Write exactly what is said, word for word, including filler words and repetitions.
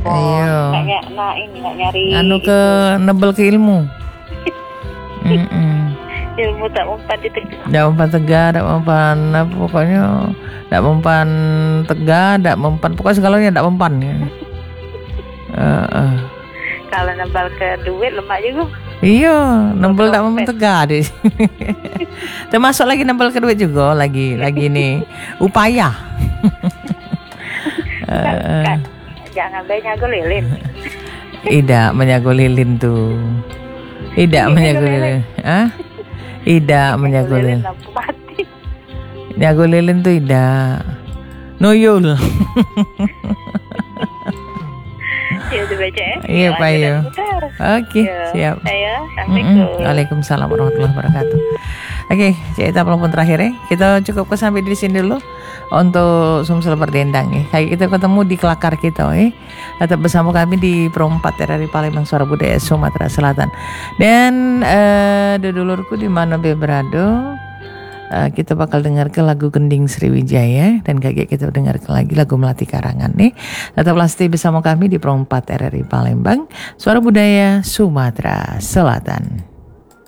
Iya. Nggak nah ini nggak nyari. Anu ke nebel ke ilmu. Ilmu tak mempan di tegak. Tidak mempan tegak, tidak mempan apa, pokoknya tidak mempan tegak, tidak mempan pokoknya segalanya tidak mempan ya. uh, uh. Kalau nembal ke duit lemak juga. Iya, nembel tidak mempan tegak deh. Termasuk lagi nembel ke duit juga lagi lagi nih upaya. uh, kan, jangan banyak nyago lilin. Tidak menyago lilin tuh. Tidak menyago lilin. Hah? Tidak menyago lilin. Nyago lilin tuh tidak. Noyul. Ya udah baca ya. Iya Pak Yo. Oke, siap. Saya Assalamualaikum. Waalaikumsalam warahmatullahi wabarakatuh. Oke, cerita pelopon terakhir ya. Kita cukup sampai di sini dulu untuk Sumsel Berdendang ya. Kayak kita ketemu di kelakar kita ya. Tetap bersama kami di Pro empat R R I Palembang Suara Budaya Sumatera Selatan. Dan eh dulurku di mana be berado, Uh, kita bakal dengar ke lagu Gending Sriwijaya dan kakek kita dengar ke lagi lagu Melati Karangan nih. Tetaplah stay bersama kami di Pro empat R R I Palembang Suara Budaya Sumatera Selatan.